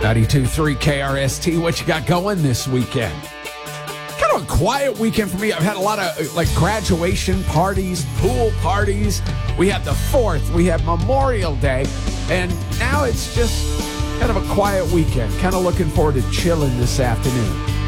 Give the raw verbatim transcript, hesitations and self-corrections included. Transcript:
ninety-two point three K R S T, what you got going this weekend? Kind of a quiet weekend for me. I've had a lot of like graduation parties, pool parties. We had the fourth, we had Memorial Day, and now it's just kind of a quiet weekend. Kind of looking forward to chilling this afternoon.